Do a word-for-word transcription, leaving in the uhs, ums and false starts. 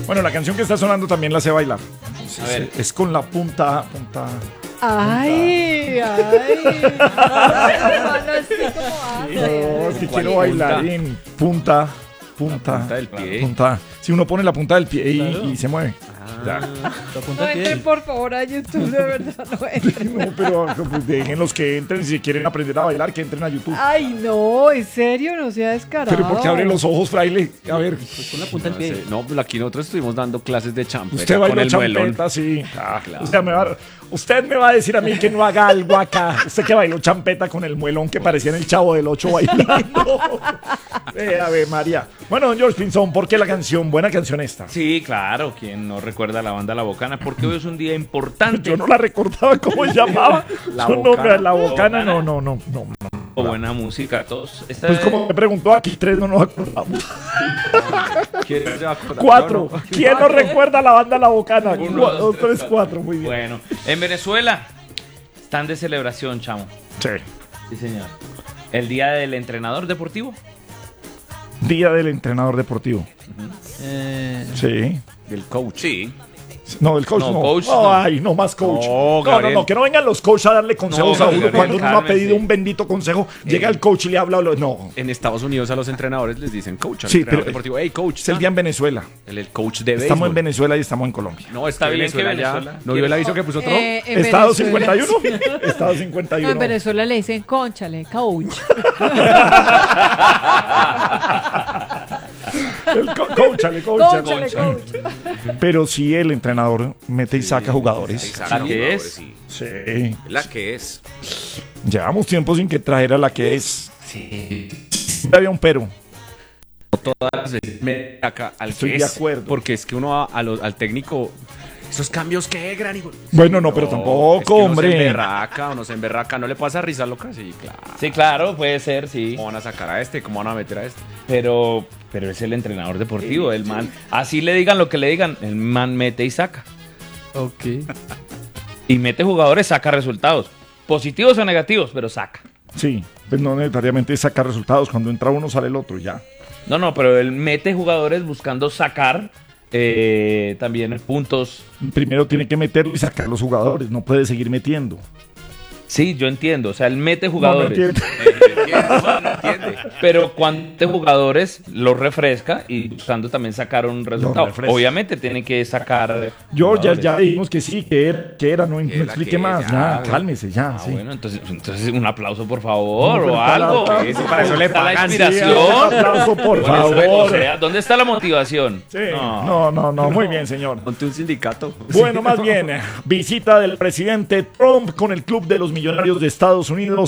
Bueno, la canción que está sonando también la sé bailar. A ver. Es, es con la punta, punta. Ay, ay. Hermano, así como No, hace. es que ¿Cuál quiero bailar punta? en punta, punta. La punta del pie. Punta. Si uno pone la punta del pie y, Claro. y se mueve. Ya. La punta No del entren pie. por favor a YouTube, de verdad, no entren. No, pero pues, dejen los que entren. Si quieren aprender a bailar, que entren a YouTube. Ay, no, en serio, no sea descarado. Pero porque abre los ojos, fraile. A ver, Pues con la punta del No, pie. sé. No, pues aquí nosotros estuvimos dando clases de champeta usted con bailó el muelón. champeta, sí. Ah, claro. Usted me, va, usted me va a decir a mí que no haga algo acá. Usted que bailó champeta con el muelón que parecía en el Chavo del Ocho bailando. Eh, a ver, María. Bueno, don George Pinzón, ¿por qué la canción? Buena canción esta. Sí, claro, quien no recuerda la banda La Bocana, porque hoy es un día importante. Yo no la recordaba cómo se llamaba. La Yo no, Bocana. la Bocana, no, no, no, no. O buena música, todos. Esta Pues es- como me preguntó aquí, tres no nos acordamos. ¿Quién se va a acordar? Cuatro. Yo no. ¿Quién no recuerda la banda La Bocana? Uno, Cu- dos, dos, tres, tres, cuatro, muy bien. Bueno, en Venezuela están de celebración, chamo. Sí. Sí, señor. El día del entrenador deportivo. Día del entrenador deportivo. Eh, Sí. Del coach. Sí. No, del coach no. No, coach No, no. Ay, no más coach. No, No, no, Gabriel. no, que no vengan los coaches a darle consejos No, a uno Gabriel, cuando uno no ha cálmese. pedido un bendito consejo. Llega Eh. el coach y le habla. habla- No. En Estados Unidos a los entrenadores les dicen coach. Al Sí, entrenador pero- deportivo. Hey, coach. Es el día en Venezuela. El, el coach de béisbol. Estamos en Venezuela y estamos en Colombia. No, está bien que Venezuela ya- Venezuela. ¿No vio el aviso que puso Trump? Eh, en Estado Venezuela- cincuenta y uno. Estado cincuenta y No, en uno. Venezuela le dicen conchale, coach. El co- Cónchale, cónchale. Conchale, coach. Pero sí, el entrenador mete y saca jugadores. ¿La que es? Sí. La que es. Llevamos tiempo sin que trajera la que es. Sí. Había un pero. Todas las veces me acá al Estoy que de es, acuerdo. Porque es que uno a- a lo- al técnico. Esos cambios que gran y... Bueno, no, pero tampoco, es que uno hombre. se emberraca, uno se emberraca, no le pasa risa loca, sí, claro. Sí, claro, puede ser, sí. ¿Cómo van a sacar a este? ¿Cómo van a meter a este? Pero, pero es el entrenador deportivo, el man. Así le digan lo que le digan, el man mete y saca. Ok. Y mete jugadores, saca resultados. Positivos o negativos, pero saca. Sí, pues no necesariamente sacar resultados. Cuando entra uno sale el otro, ya. No, no, pero él mete jugadores buscando sacar eh, también puntos. Primero tiene que meterlo y sacar los jugadores. No puede seguir metiendo. Sí, yo entiendo. O sea, él mete No, no jugadores. entiende. Pero cuando mete jugadores, los refresca y buscando también sacar un resultado. refresca. Obviamente tiene que sacar. George, ya, jugadores. ya dijimos que sí, que era, que era no, no Que la explique que más. ya, Ya, güey. cálmese, ya. Ah, sí. bueno, entonces, entonces un aplauso, por favor, No, pero o para- algo. para- Sí, para eso le ¿Dónde está la pagan, sí, Sí, un inspiración? aplauso, por Bueno, favor. o sea, ¿dónde está la motivación? Sí, no, no, no, muy bien, señor. Ponte un sindicato. Bueno, más bien, eh, visita del presidente Trump con el Club de los Millonarios de Estados Unidos